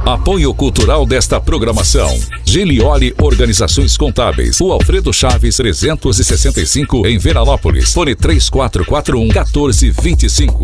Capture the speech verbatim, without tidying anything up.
Apoio cultural desta programação: Gilioli Organizações Contábeis, Rua Alfredo Chaves trezentos e sessenta e cinco, em Veranópolis. Fone três quatro quatro um, um quatro dois cinco.